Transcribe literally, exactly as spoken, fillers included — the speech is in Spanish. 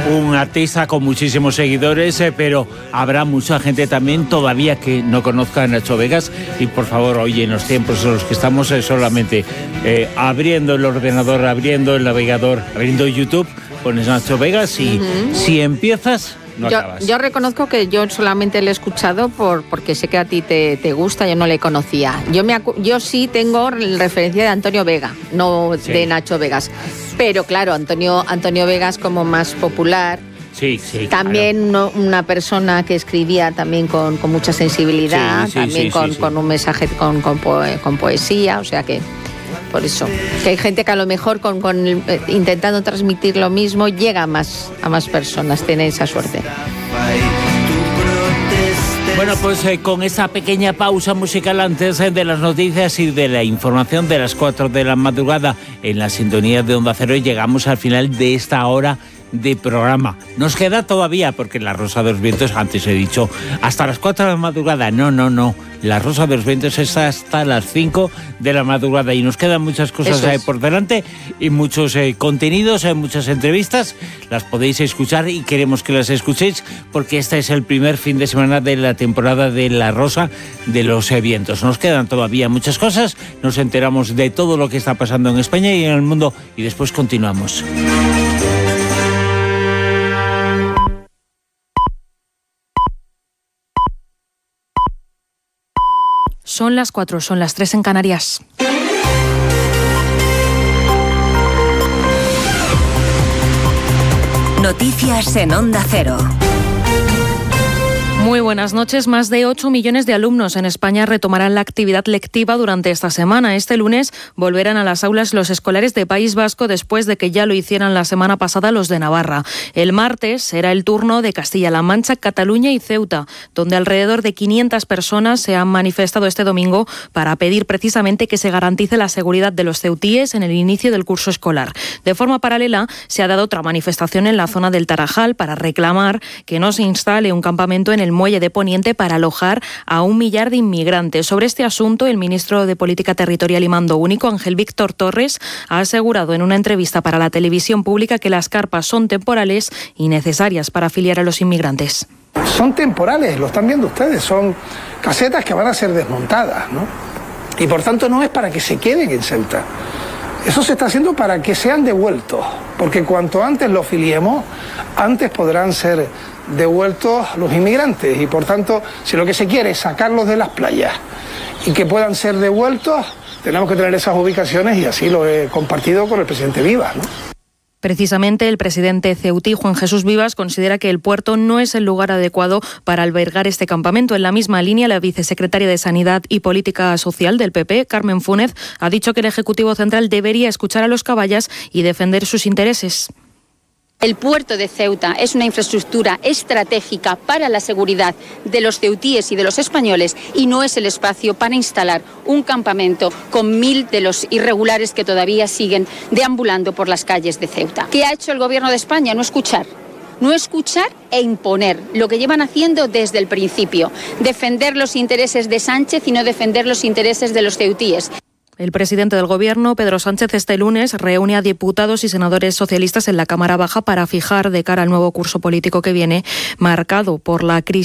un artista con muchísimos seguidores, eh, pero habrá mucha gente también todavía que no conozca a Nacho Vegas. Y por favor, oye, en los tiempos en los que estamos, eh, solamente eh, abriendo el ordenador, abriendo el navegador, abriendo YouTube, pones Nacho Vegas y uh-huh. si empiezas... No yo, acabas. yo reconozco que yo solamente le he escuchado por porque sé que a ti te, te gusta, yo no le conocía. Yo me acu- yo sí tengo referencia de Antonio Vega, no sí. de Nacho Vegas. Pero claro, Antonio, Antonio Vegas como más popular. Sí, sí, también claro. no, una persona que escribía también con, con mucha sensibilidad, sí, sí, también sí, con, sí, sí. con un mensaje, con, con, poe- con poesía, o sea que... Por eso, que hay gente que a lo mejor con, con eh, intentando transmitir lo mismo llega a más, a más personas, tiene esa suerte. Bueno, pues eh, con esa pequeña pausa musical antes eh, de las noticias y de la información de las cuatro de la madrugada en la sintonía de Onda Cero, llegamos al final de esta hora de programa. Nos queda todavía, porque la Rosa de los Vientos, antes he dicho, hasta las cuatro de la madrugada. No, no, no. La Rosa de los Vientos es hasta las cinco de la madrugada y nos quedan muchas cosas eh, por delante y muchos eh, contenidos, eh, muchas entrevistas. Las podéis escuchar y queremos que las escuchéis porque este es el primer fin de semana de la temporada de La Rosa de los eh, Vientos. Nos quedan todavía muchas cosas. Nos enteramos de todo lo que está pasando en España y en el mundo y después continuamos. Son las cuatro, son las tres en Canarias. Noticias en Onda Cero. Muy buenas noches. Más de ocho millones de alumnos en España retomarán la actividad lectiva durante esta semana. Este lunes volverán a las aulas los escolares de País Vasco después de que ya lo hicieran la semana pasada los de Navarra. El martes será el turno de Castilla-La Mancha, Cataluña y Ceuta, donde alrededor de quinientas personas se han manifestado este domingo para pedir precisamente que se garantice la seguridad de los ceutíes en el inicio del curso escolar. De forma paralela, se ha dado otra manifestación en la zona del Tarajal para reclamar que no se instale un campamento en el muelle de Poniente para alojar a un millar de inmigrantes. Sobre este asunto, el ministro de Política Territorial y Mando Único, Ángel Víctor Torres, ha asegurado en una entrevista para la televisión pública que las carpas son temporales y necesarias para afiliar a los inmigrantes. Son temporales, lo están viendo ustedes, son casetas que van a ser desmontadas, ¿no? Y por tanto no es para que se queden en Ceuta. Eso se está haciendo para que sean devueltos, porque cuanto antes los filiemos, antes podrán ser devueltos los inmigrantes. Y por tanto, si lo que se quiere es sacarlos de las playas y que puedan ser devueltos, tenemos que tener esas ubicaciones y así lo he compartido con el presidente Vivas, ¿no? Precisamente el presidente ceutí, Juan Jesús Vivas, considera que el puerto no es el lugar adecuado para albergar este campamento. En la misma línea, la vicesecretaria de Sanidad y Política Social del P P, Carmen Fúnez, ha dicho que el Ejecutivo Central debería escuchar a los caballas y defender sus intereses. El puerto de Ceuta es una infraestructura estratégica para la seguridad de los ceutíes y de los españoles y no es el espacio para instalar un campamento con mil de los irregulares que todavía siguen deambulando por las calles de Ceuta. ¿Qué ha hecho el Gobierno de España? No escuchar. No escuchar e imponer, lo que llevan haciendo desde el principio. Defender los intereses de Sánchez y no defender los intereses de los ceutíes. El presidente del Gobierno, Pedro Sánchez, este lunes reúne a diputados y senadores socialistas en la Cámara Baja para fijar de cara al nuevo curso político que viene, marcado por la crisis